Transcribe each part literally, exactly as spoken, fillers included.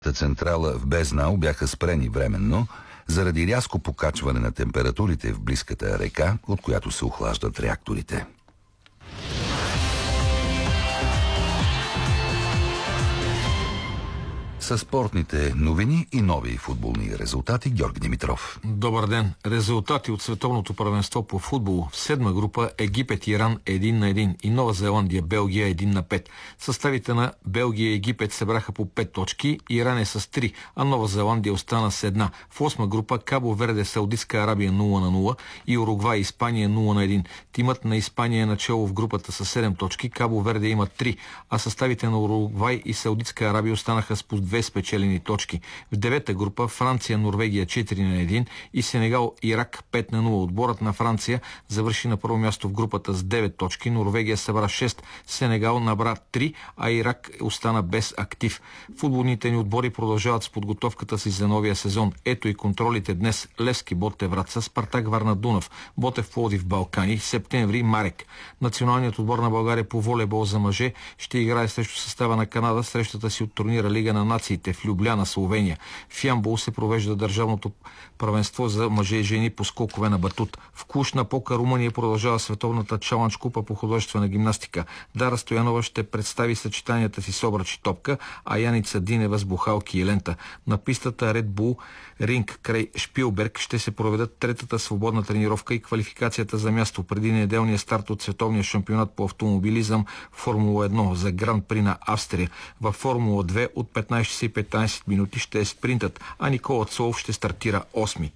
централа в Безнау бяха спрени временно заради рязко покачване на температурите в близката река, от която се охлаждат реакторите. С спортните новини и нови футболни резултати, Георги Димитров. Добър ден. Резултати от световното първенство по футбол. В седма група Египет и Иран един на един и Нова Зеландия Белгия един на пет. Съставите на Белгия и Египет събраха по пет точки, Иран е с три, а Нова Зеландия остана с една. В осма група Кабо Верде Саудитска Арабия нула на нула и Уругвай Испания нула на един. Тимът на Испания е начало в групата с седем точки, Кабо Верде има три, а съставите на Уругвай и Саудитска Арабия останаха с по две спечелени точки. В девета група Франция, Норвегия четири на един и Сенегал, Ирак пет на нула. Отборът на Франция завърши на първо място в групата с девет точки, Норвегия събра шест, Сенегал набра три, а Ирак остана без актив. Футболните ни отбори продължават с подготовката си за новия сезон. Ето и контролите днес. Левски Ботев Враца, Спартак Варна Дунав, Ботев Пловдив Балкани, септември Марек. Националният отбор на България по волейбол за мъже ще играе срещу състава на Канада срещата си от турнира Лига на нациите в Любляна, Словения. В Ямбол се провежда държавното първенство за мъже и жени по скокове на батут. В Клуж-Напока, Румъния, продължава световната чалъндж купа по художествена гимнастика. Дара Стоянова ще представи съчетанията си с обръч и топка, а Яница Динева с бухалки и лента. На пистата Red Bull Ринг край Шпилберг ще се проведат третата свободна тренировка и квалификацията за място преди неделния старт от световния шампионат по автомобилизъм Формула едно за Гран При на Австрия. Във Формула две от петнайсет часа и петнайсет минути ще е спринтът, а Никола Цолов ще стартира осми.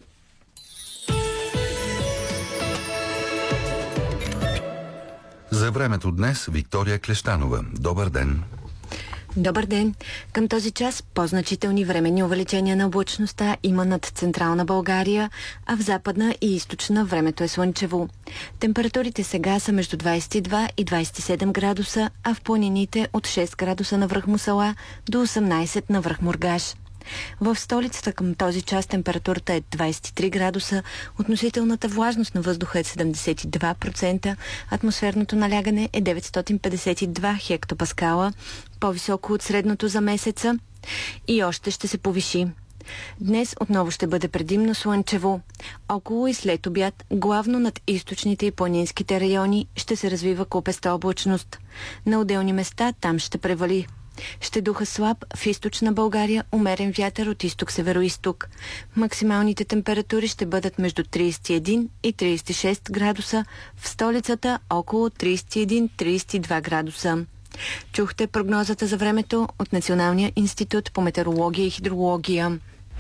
За времето днес Виктория Клещанова. Добър ден! Добър ден! Към този час по-значителни временни увеличения на облачността има над централна България, а в западна и източна времето е слънчево. Температурите сега са между двайсет и два и двайсет и седем градуса, а в планините от шест градуса на връх Мусала до осемнайсет на връх Мургаш. В столицата към този час температурата е двайсет и три градуса, относителната влажност на въздуха е седемдесет и два процента, атмосферното налягане е деветстотин петдесет и два хектопаскала, по-високо от средното за месеца и още ще се повиши. Днес отново ще бъде предимно слънчево. Около и след обяд, главно над източните и планинските райони, ще се развива купеста облачност. На отделни места там ще превали. Ще духа слаб в източна България умерен вятър от изток-североизток. Максималните температури ще бъдат между трийсет и един и трийсет и шест градуса, в столицата около трийсет и един до трийсет и два градуса. Чухте прогнозата за времето от Националния институт по метеорология и хидрология.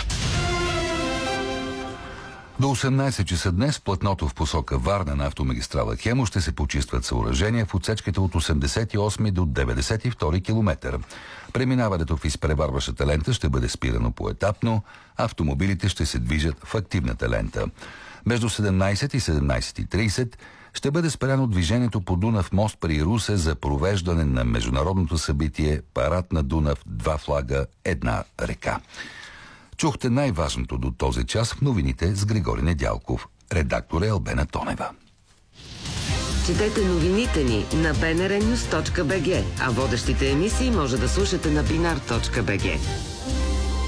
До осемнайсет часа днес платното в посока Варна на автомагистрала Хемус ще се почистват съоръжения в отсечките от осемдесет и осми до деветдесет и втори километър. Преминаването в изпреварващата лента ще бъде спирано поетапно, автомобилите ще се движат в активната лента. Между седемнайсет и седемнайсет и трийсет ще бъде спряно движението по Дунав мост при Русе за провеждане на международното събитие Парад на Дунав, два флага, една река. Чухте най-важното до този час в новините с Григори Недялков. Редактор е Албена Тонева. Четете новините ни на би ен ар нюз точка би джи, а водещите емисии може да слушате на бинар точка би джи.